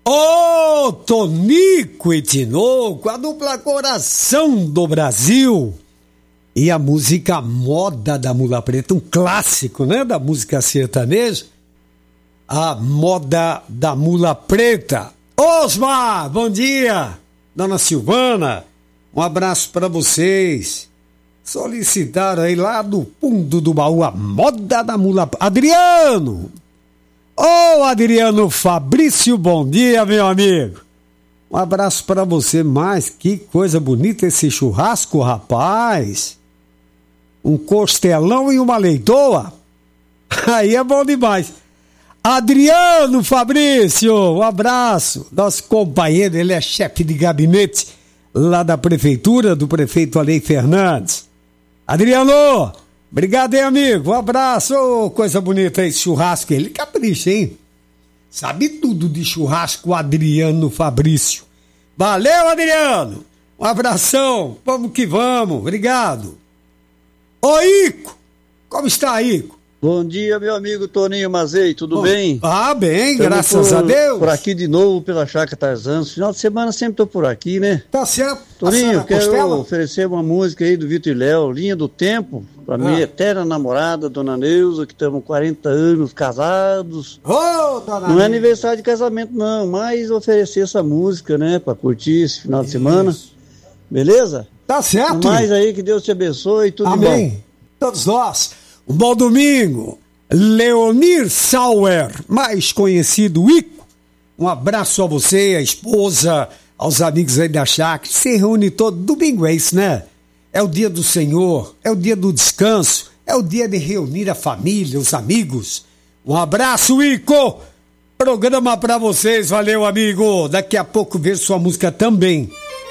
Ô, Tonico e Tinoco, a dupla coração do Brasil. E a música Moda da Mula Preta, um clássico, né, da música sertaneja. A Moda da Mula Preta. Osmar, bom dia. Dona Silvana, um abraço para vocês. Solicitaram aí lá do fundo do baú a Moda da Mula Preta. Adriano! Ô, Adriano Fabrício, bom dia, meu amigo. Um abraço para você, mas que coisa bonita esse churrasco, rapaz. Um costelão e uma leitoa. Aí é bom demais. Adriano Fabrício, um abraço. Nosso companheiro, ele é chefe de gabinete lá da prefeitura, do prefeito Alei Fernandes. Adriano, obrigado, hein, amigo. Um abraço. Oh, coisa bonita esse churrasco. Ele capricha, hein? Sabe tudo de churrasco, Adriano Fabrício. Valeu, Adriano. Um abração. Vamos que vamos. Obrigado. Ô, Ico. Como está, Ico? Bom dia, meu amigo Toninho Mazei, tudo bem? Ah, bem, graças a Deus. Por aqui de novo, pela Chácara Tarzan. Final de semana sempre tô por aqui, né? Tá certo. Toninho, quero oferecer uma música aí do Vitor e Léo, Linha do Tempo, pra minha eterna namorada, Dona Neuza, que estamos 40 anos casados. Ô, Dona Não é aniversário de casamento não, mas oferecer essa música, né, pra curtir esse final de semana. Beleza? Tá certo. Mais aí, que Deus te abençoe, tudo Amém. bom. Todos nós. Um bom domingo. Leonir Sauer, mais conhecido Ico. Um abraço a você, a esposa, aos amigos aí da chácara. Se reúne todo domingo, é isso, né? É o dia do Senhor, é o dia do descanso, é o dia de reunir a família, os amigos. Um abraço, Ico. Programa pra vocês, valeu, amigo. Daqui a pouco ver sua música também.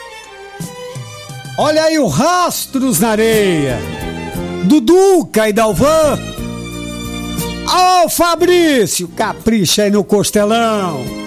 Olha aí o Rastros na Areia. Duduca e Dalvan. Ô, Fabrício, capricha aí no costelão.